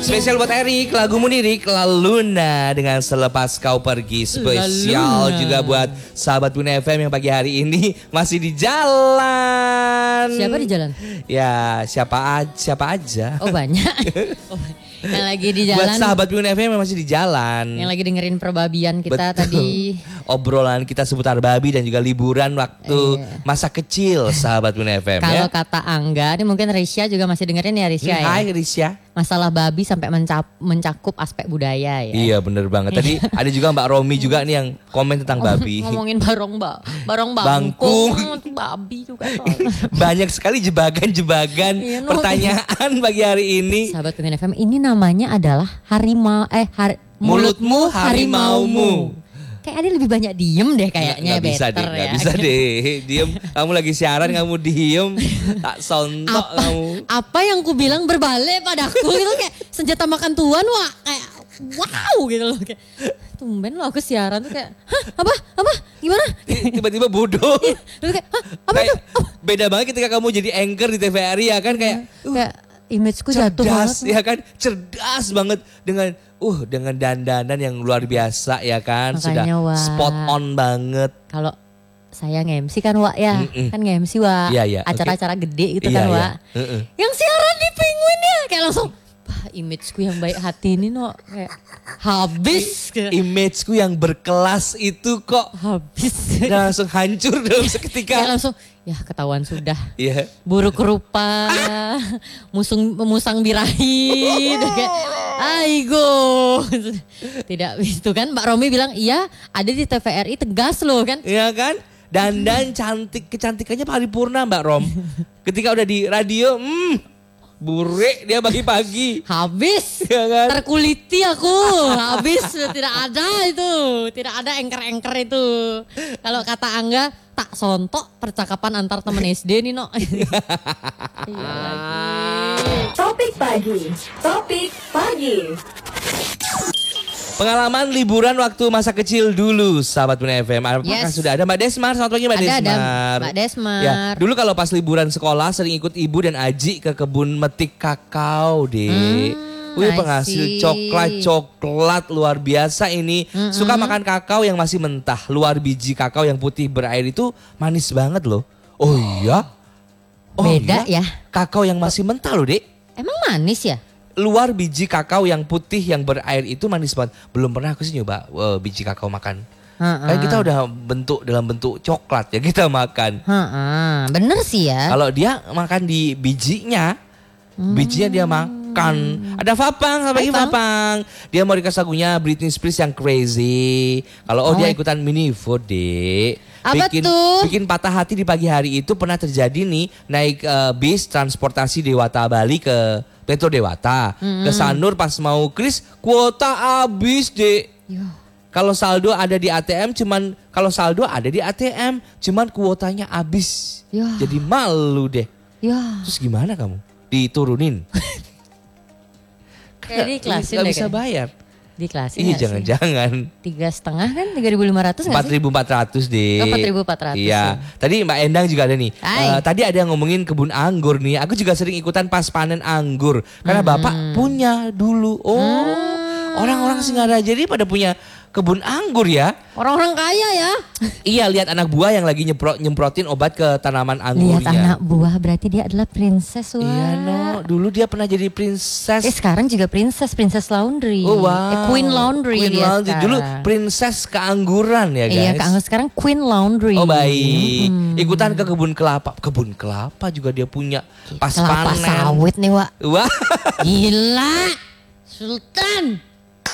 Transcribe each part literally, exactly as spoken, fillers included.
Spesial buat Erik, lagumu Lirik, La Luna dengan Selepas Kau Pergi. Spesial juga buat sahabat Buna F M yang pagi hari ini masih di jalan. Siapa di jalan? Ya siapa aja, siapa aja. Oh banyak. Oh, yang lagi di jalan. Buat sahabat Buna F M yang masih di jalan. Yang lagi dengerin perbabian kita. Betul. Tadi. Obrolan kita seputar babi dan juga liburan waktu eh. masa kecil sahabat Buna F M. Kalau ya? Kata Angga, ini mungkin Risya juga masih dengerin ya Risya hmm, ya. Hai Risya. Masalah babi sampai mencap, mencakup aspek budaya ya. Iya bener banget. Tadi ada juga Mbak Romi juga nih yang komen tentang babi. Ngomongin barong mbak, barong bangkung, babi juga. Banyak sekali jebakan-jebakan iya, no. pertanyaan pagi hari ini. Sahabat Buna F M, ini namanya adalah harimau eh har, mulutmu harimaumu. Kayak Adi lebih banyak diem deh kayaknya. Gak bisa deh, gak ya. bisa deh. Diem, kamu lagi siaran kamu diem, tak sontok apa, kamu. Apa yang ku bilang berbalik padaku gitu kayak senjata makan tuan wah kayak wow gitu loh kayak. Tumben lo aku siaran tuh kayak hah apa apa gimana? Tiba-tiba bodoh. Terus kayak hah apa kayak, itu? Beda banget ketika kamu jadi anchor di T V R I ya kan kayak. Uh, kayak imageku jatuh banget. Ya kan, cerdas banget dengan uh dengan dandanan yang luar biasa ya kan. Makanya, sudah Wak, spot on banget. Kalau saya nge-M C kan Wak ya, Mm-mm. kan nge-M C Wak, iya, iya, acara-acara okay. gede gitu iya, kan Wak. Iya. Uh-uh. Yang siaran di Penguin ya, kayak langsung, wah imageku yang baik hati ini no, kayak habis. Imageku yang berkelas itu kok habis. Dan langsung hancur dalam seketika. Kayak langsung, ya ketahuan sudah. Iya. Buruk rupa, musung musang birahi, kayak aigo. Tidak itu kan Mbak Romi bilang, iya ada di T V R I tegas loh kan. Iya kan? Dandan cantik, kecantikannya paripurna Mbak Rom. Ketika udah di radio, hmm, burek dia pagi-pagi. Habis, ya kan? Terkuliti aku, habis tidak ada itu, tidak ada engker-engker itu. Kalau kata Angga, tak sontok percakapan antar teman S D nih no. Iya lagi. Topik pagi, topik pagi. Pengalaman liburan waktu masa kecil dulu, sahabat Buna F M. Apakah yes. sudah ada Mbak Desmar? Selamat pagi Mbak ada, Desmar. Ada Mbak Desmar. Ya, dulu kalau pas liburan sekolah sering ikut ibu dan Aji ke kebun metik kakao deh. Hmm, Wih penghasil coklat-coklat luar biasa ini. Mm-hmm. Suka makan kakao yang masih mentah. Luar biji kakao yang putih berair itu manis banget loh. Oh iya? Oh, beda iya? ya? Kakao yang masih mentah loh dek. Emang manis ya? Luar biji kakao yang putih yang berair itu manis banget. Belum pernah aku sih nyoba uh, biji kakao makan. Uh-uh. Kayak kita udah bentuk dalam bentuk coklat ya kita makan. Uh-uh. Bener sih ya. Kalau dia makan di bijinya, hmm. bijinya dia makan. Ada Fapang, sampai lagi Fapang. Dia mau dikasih lagunya Britney Spears yang Crazy. Kalau oh, oh dia ikutan mini food deh. Apa bikin, tuh? bikin patah hati di pagi hari itu pernah terjadi nih naik uh, bis transportasi Dewata Bali ke Metro Dewata. Mm-hmm. Ke Sanur pas mau kris kuota habis deh. Kalau saldo ada di A T M cuman kalau saldo ada di A T M cuman kuotanya habis. Yo. Jadi malu deh. Yo. Terus gimana kamu? Diturunin? Kayak diklasin deh. Gak bisa bayar. Diklasin iya jangan-jangan. Tiga setengah kan tiga ribu lima ratus empat ribu empat ratus deh. Oh, empat ribu empat ratus. Iya. Ya. Tadi Mbak Endang juga ada nih. Uh, tadi ada yang ngomongin kebun anggur nih. Aku juga sering ikutan pas panen anggur. Karena hmm. bapak punya dulu. Oh hmm. orang-orang Singaraja jadi pada punya kebun anggur ya. Orang-orang kaya ya. Iya lihat anak buah yang lagi nyemprot, nyemprotin obat ke tanaman anggurnya. Lihat anak buah berarti dia adalah princess. Wah. Iya no. Dulu dia pernah jadi princess. Eh sekarang juga princess. Princess Laundry. Oh, wow. eh, Queen Laundry. Queen dia Laundry. Dulu princess keangguran ya guys. Iya keangguran sekarang Queen Laundry. Oh baik. Hmm. Ikutan ke kebun kelapa. Kebun kelapa juga dia punya. Pas kelapa panen. Kelapa sawit nih Wak. Wah. Gila. Sultan.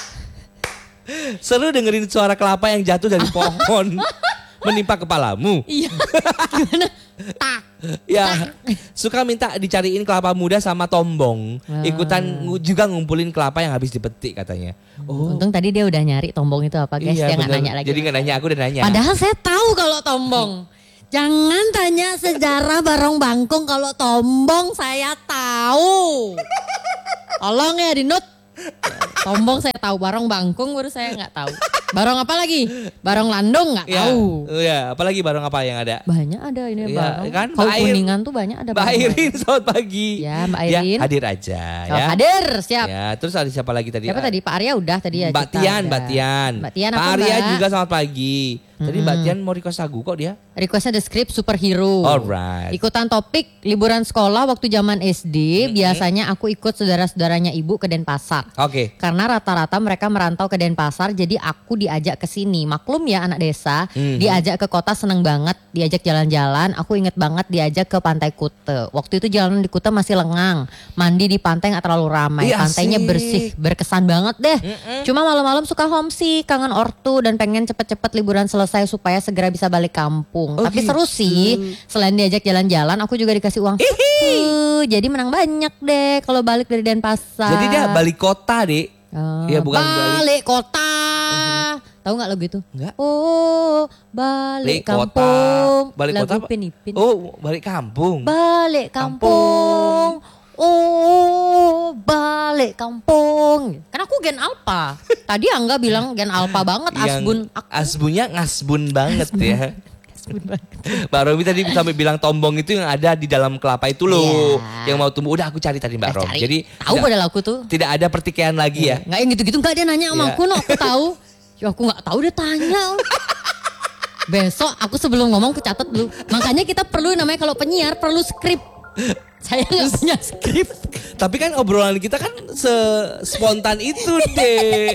Seru dengerin suara kelapa yang jatuh dari pohon menimpa kepalamu. Iya. Gimana? Tak. Ya, suka minta dicariin kelapa muda sama tombong. Ikutan juga ngumpulin kelapa yang habis dipetik katanya. Oh. Untung tadi dia udah nyari tombong itu apa guys. Iya, dia nggak nanya lagi. Jadi nggak nanya, aku udah nanya. Padahal saya tahu kalau tombong. Jangan tanya sejarah barong bangkung, kalau tombong saya tahu. Tolong ya di note. Tombong saya tahu, barong bangkung baru saya nggak tahu. Barong apa lagi? Barong Landung nggak Ya, tahu. ya, apalagi barong apa yang ada? Banyak ada ini Ya, barong. kan, Kalau Mbak Air- Kuningan tuh banyak ada Mbak barong. Airin selamat pagi. Ya, Mbak Airin. Ya, hadir aja Oh, ya. hadir, siap. Ya, terus ada siapa lagi tadi? Siapa tadi? Pak Arya udah tadi ya. Mbak Cita Tian, udah. Mbak Tian. Mbak Tian apa Pak Arya Mbak? juga selamat pagi. Tadi Mbak Tian mau request lagu kok dia. Requestnya The Script Superhero. Alright. Ikutan topik liburan sekolah waktu zaman S D. Biasanya aku ikut saudara-saudaranya ibu ke Denpasar. Oke. Karena rata-rata mereka merantau ke Denpasar, jadi aku diajak ke sini. Maklum ya anak desa, Mhm. diajak ke kota seneng banget, diajak jalan-jalan. Aku inget banget diajak ke Pantai Kute. Waktu itu jalanan di Kute masih lengang, mandi di pantai nggak terlalu ramai, Ih, pantainya asik. bersih, berkesan banget deh. Cuma malam-malam suka homesick, kangen ortu dan pengen cepet-cepet liburan selesai supaya segera bisa balik kampung. Oh, Tapi gitu. seru sih, selain diajak jalan-jalan, aku juga dikasih uang saku. Jadi menang banyak deh kalau balik dari Denpasar. Jadi dia balik kota, Dek. Oh, Iya, bukan balik. balik kota. Tahu nggak lagu itu? Enggak. Oh, balik Balik kota. kampung. Balik lagu kota apa? Upin Ipin. Oh, balik kampung. Balik kampung. Oh, balik kampung. Kan aku gen alpha. Tadi Angga bilang gen alpha banget, Yang asbun. Aku Asbunnya ngasbun banget ya. asbun banget. Mbak Romi tadi sampai bilang tombong itu yang ada di dalam kelapa itu loh. Iya. Yang mau tumbuh. Udah aku cari tadi Mbak Udah Rom. cari. Jadi Tahu tidak, padahal aku tuh. tidak ada pertikaian lagi ya. Nggak yang gitu-gitu, nggak dia nanya sama Iya. aku, no, aku tahu. Ya aku nggak tahu dia tanya. Besok aku sebelum ngomong aku catat dulu. Makanya kita perlu namanya kalau penyiar perlu skrip. Saya nggak punya skrip. Tapi kan obrolan kita kan se spontan itu deh.